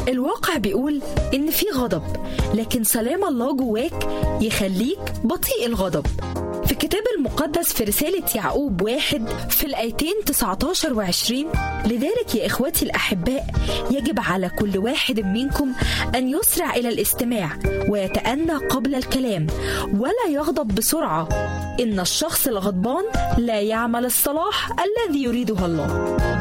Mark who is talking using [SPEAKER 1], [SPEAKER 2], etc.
[SPEAKER 1] الواقع بيقول إن في غضب، لكن سلام الله جواك يخليك بطيء الغضب. في الكتاب المقدس في رسالة يعقوب 1 في الآيتين 19 و20: لذلك يا إخوتي الأحباء يجب على كل واحد منكم أن يسرع إلى الاستماع ويتأنى قبل الكلام ولا يغضب بسرعة، إن الشخص الغضبان لا يعمل الصلاح الذي يريده الله.